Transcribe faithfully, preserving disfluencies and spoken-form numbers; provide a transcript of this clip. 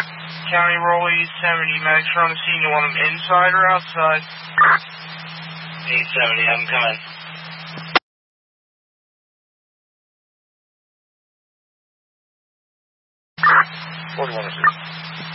County Roll eight seventy, Max from the scene. You want them inside or outside? eight seventy, I'm coming. What do you want to see?